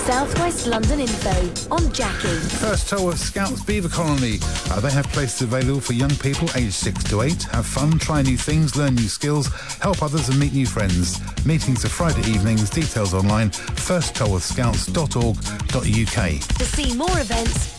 South West London info on Jackie. First Tolworth Scouts Beaver Colony. They have places available for young people aged 6 to 8. Have fun, try new things, learn new skills, help others and meet new friends. Meetings are Friday evenings. Details online, firsttolworthscouts.org.uk. To see more events,